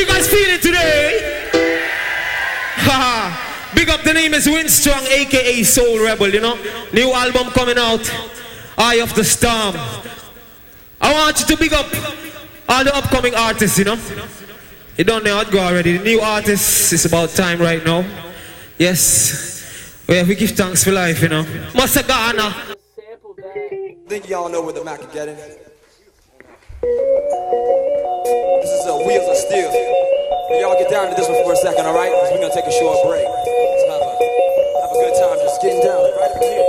you guys feeling today? Haha. Big up, the name is Winstrong, aka Soul Rebel, you know. New album coming out, Eye of the Storm. I want you to big up all the upcoming artists, you know. You don't know how to go already. The new artists, it's about time right now. Yes. We give thanks for life, you know. Masagana. I think y'all know where the Mac is getting. This is Wheels of Steel. Y'all get down to this one for a second, alright? Because we're going to take a short break. Let's have a good time just getting down right up here.